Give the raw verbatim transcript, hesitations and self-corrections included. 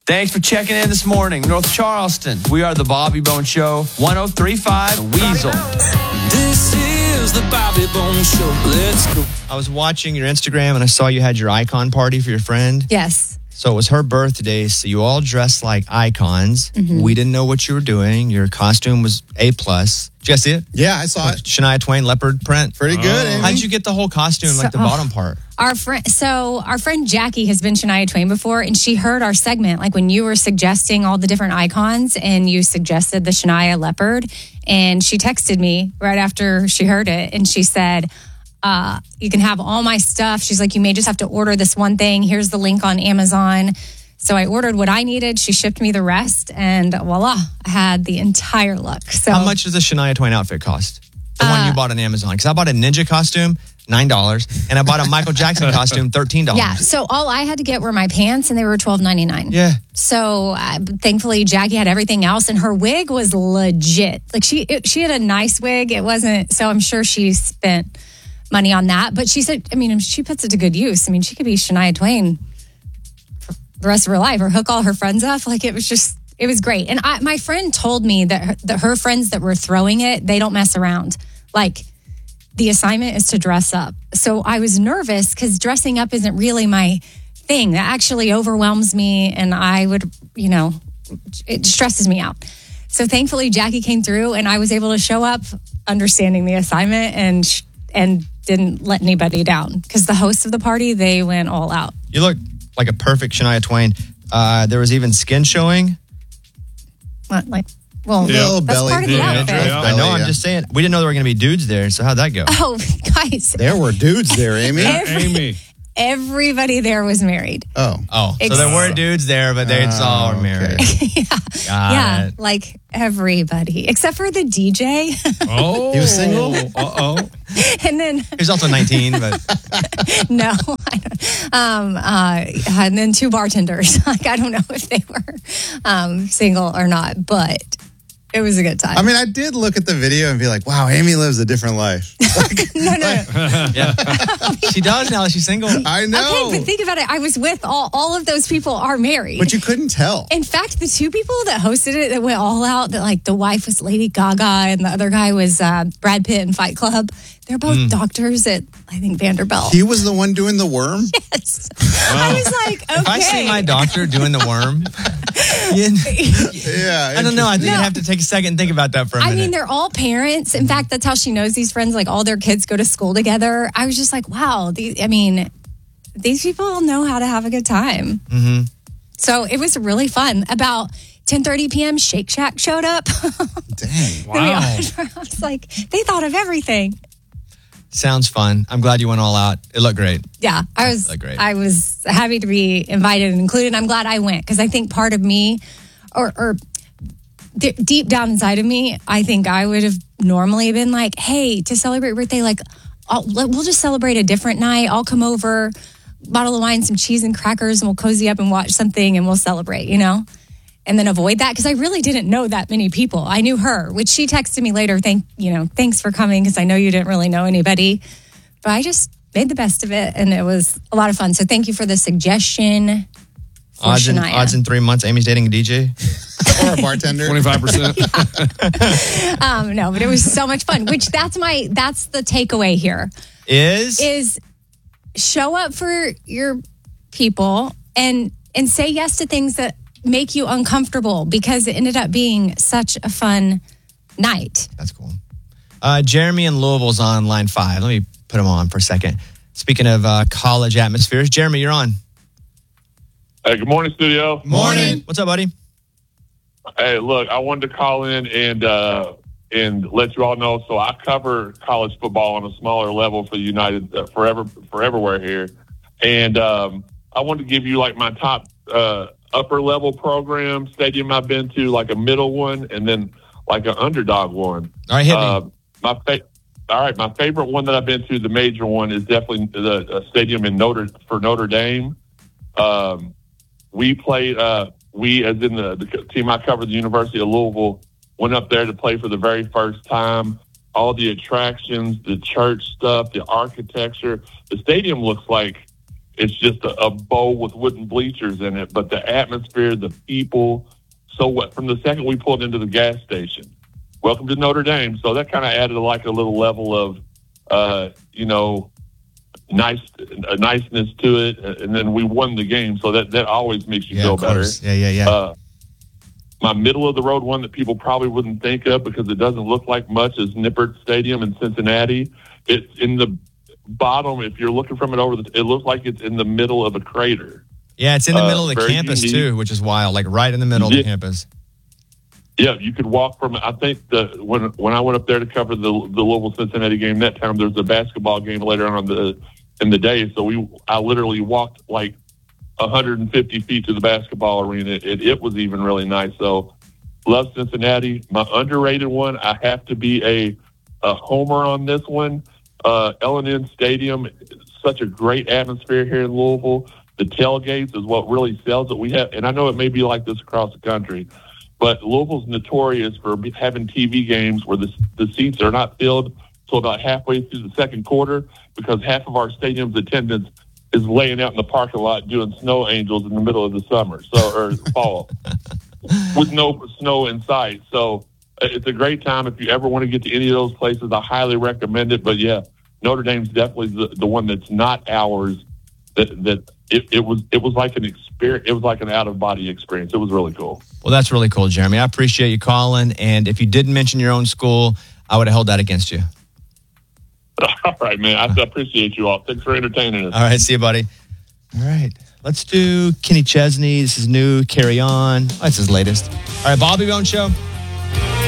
Thanks for checking in this morning, North Charleston. We are the Bobby Bone Show, one oh three point five Weasel. This is the Bobby Bone Show. Let's go. I was watching your Instagram and I saw you had your icon party for your friend. Yes. So it was her birthday, so you all dressed like icons. Mm-hmm. We didn't know what you were doing. Your costume was A plus. Did you guys see it? Yeah, I saw it. Shania Twain leopard print. Pretty good. Oh. How'd you get the whole costume, so, like the oh, bottom part? Our friend, so our friend Jackie has been Shania Twain before, and she heard our segment, like when you were suggesting all the different icons, and you suggested the Shania leopard, and she texted me right after she heard it, and she said, Uh, you can have all my stuff. She's like, you may just have to order this one thing. Here's the link on Amazon. So I ordered what I needed. She shipped me the rest, and voila, I had the entire look. So how much does a Shania Twain outfit cost? The uh, one you bought on Amazon? Because I bought a ninja costume, nine dollars, and I bought a Michael Jackson costume, thirteen dollars. Yeah, so all I had to get were my pants, and they were twelve ninety-nine. Yeah. So uh, thankfully, Jackie had everything else, and her wig was legit. Like she, it, she had a nice wig. It wasn't. So I'm sure she spent money on that, but she said, I mean, she puts it to good use. I mean, she could be Shania Twain for the rest of her life or hook all her friends up. Like it was just, it was great. And I, my friend told me that her, that her friends that were throwing it, they don't mess around. Like the assignment is to dress up. So I was nervous because dressing up isn't really my thing. That actually overwhelms me, and I would, you know, it stresses me out. So thankfully, Jackie came through, and I was able to show up understanding the assignment and sh- and didn't let anybody down, because the hosts of the party, they went all out. You look like a perfect Shania Twain. Uh, there was even skin showing. What, like, well, yeah. that's belly. part of the Yeah, outfit. yeah. I know, Belly, I'm yeah. just saying. We didn't know there were going to be dudes there, so how'd that go? Oh, guys. There were dudes there, Amy. Every, Amy. Everybody there was married. Oh. Oh, Ex- so there were dudes there, but they all were married. yeah, Got yeah, it. like everybody except for the D J. Oh. He was single? Uh-oh. And then He was also nineteen, but no, I don't. Um, uh, and then two bartenders. Like I don't know if they were um, single or not, but it was a good time. I mean, I did look at the video and be like, wow, Amy lives a different life. Like, no, no. yeah, she does now that she's single. I know. Okay, but think about it. I was with all all of those people are married. But you couldn't tell. In fact, the two people that hosted it that went all out, that like the wife was Lady Gaga and the other guy was uh, Brad Pitt in Fight Club. They're both mm. doctors at, I think, Vanderbilt. He was the one doing the worm? Yes. Oh. I was like, okay. If I see my doctor doing the worm, yeah, I don't know. I think no. you'd have to take a second and think about that for a minute. I mean, they're all parents. In fact, that's how she knows these friends. Like all their kids go to school together. I was just like, wow. These, I mean, these people know how to have a good time. Mm-hmm. So it was really fun. About ten thirty p.m., Shake Shack showed up. Dang. Wow. I was like, they thought of everything. Sounds fun. I'm glad you went all out. It looked great. Yeah, I was. Looked great. I was happy to be invited and included. I'm glad I went because I think part of me, or, or d- deep down inside of me, I think I would have normally been like, "Hey, to celebrate your birthday, like, I'll, we'll just celebrate a different night. I'll come over, bottle of wine, some cheese and crackers, and we'll cozy up and watch something, and we'll celebrate." You know. And then avoid that because I really didn't know that many people. I knew her, which she texted me later. Thank you know, thanks for coming because I know you didn't really know anybody. But I just made the best of it, and it was a lot of fun. So thank you for the suggestion. For Odds in, Shania. odds in three months, Amy's dating a D J or a bartender. twenty-five percent. um, no, but it was so much fun. Which that's my that's the takeaway here is is show up for your people and and say yes to things that make you uncomfortable because it ended up being such a fun night. That's cool. Uh, Jeremy in Louisville's on line five. Let me put him on for a second. Speaking of uh, college atmospheres, Jeremy, you're on. Hey, good morning, studio. Morning. What's up, buddy? Hey, look, I wanted to call in and uh, and let you all know. So I cover college football on a smaller level for United uh, forever for everywhere here, and um, I wanted to give you like my top uh, upper level program stadium I've been to, like a middle one, and then like an underdog one. All right, hit me. Uh, my fa- all right, my favorite one that I've been to, the major one, is definitely the uh, stadium in Notre for Notre Dame. Um, we played. Uh, we, as in the, the team I covered, the University of Louisville, went up there to play for the very first time. All the attractions, the church stuff, the architecture. The stadium looks like It's just a, a bowl with wooden bleachers in it. But the atmosphere, the people, so what? From the second we pulled into the gas station, welcome to Notre Dame. So that kind of added like a little level of, uh, you know, nice a niceness to it. And then we won the game, so that that always makes you Yeah, feel of better. course. Yeah, yeah, yeah. Uh, my middle of the road one that people probably wouldn't think of because it doesn't look like much is Nippert Stadium in Cincinnati. It's in the bottom. If you're looking from it over, the, it looks like it's in the middle of a crater. Yeah, it's in the Uh, middle of the very campus unique. too, which is wild. Like right in the middle of Yeah. the campus. Yeah, you could walk from. I think the when when I went up there to cover the the Louisville Cincinnati game that time, there was a basketball game later on in the in the day. So we, I literally walked like one hundred fifty feet to the basketball arena. It it was even really nice. So love Cincinnati. My underrated one, I have to be a a homer on this one. Uh, L and N Stadium, such a great atmosphere here in Louisville. The tailgates is what really sells it. We have, and I know it may be like this across the country, but Louisville's notorious for be- having T V games where the, the seats are not filled till about halfway through the second quarter because half of our stadium's attendance is laying out in the parking lot doing snow angels in the middle of the summer, so or fall, with no snow in sight. So uh, it's a great time if you ever want to get to any of those places. I highly recommend it. But yeah, Notre Dame's definitely the, the one that's not ours. That that it, it was it was like an experience. It was like an out of body experience. It was really cool. Well, that's really cool, Jeremy. I appreciate you calling. And if you didn't mention your own school, I would have held that against you. All right, man. I appreciate you all. Thanks for entertaining us. All right, see you, buddy. All right, let's do Kenny Chesney. This is new. Carry On. Oh, that's his latest. All right, Bobby Bone Show.